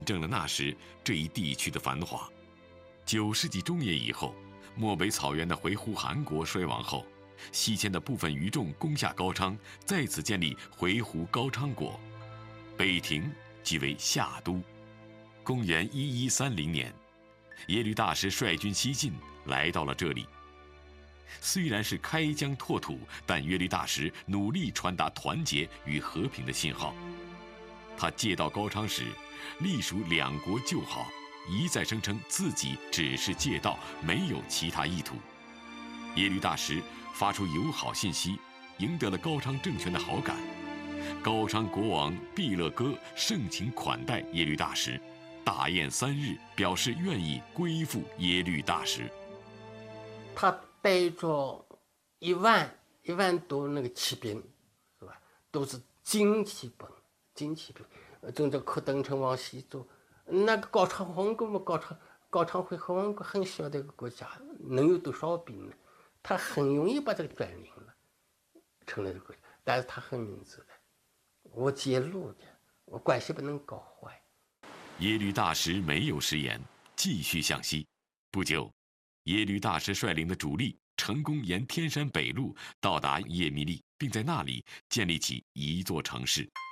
证了那时这一地区的繁华。9世纪中叶以后，漠北草原的回鹘汗国衰亡后，西迁的部分余众攻下高昌，在此建立回鹘高昌国，北庭即为夏都。公元1130年，耶律大石率军西进，来到了这里。虽然是开疆拓土，但耶律大石努力传达团结与和平的信号。他借道高昌时，隶属两国旧好，一再声称自己只是借道，没有其他意图。耶律大石发出友好信息，赢得了高昌政权的好感。高昌国王毕勒哥盛情款待耶律大石，大宴3日，表示愿意归附耶律大石。 他带着一万多那个骑兵，是吧？都是精骑兵，从这柯登城往西走。那个高昌王国嘛，高昌会和王国很小的一个国家，能有多少兵呢？他很容易把这个占领了，成了这个国家。但是他很明智的，我揭露的，我关系不能搞坏。 耶律大石没有食言，继续向西。不久，耶律大石率领的主力成功沿天山北路到达叶密利，并在那里建立起一座城市。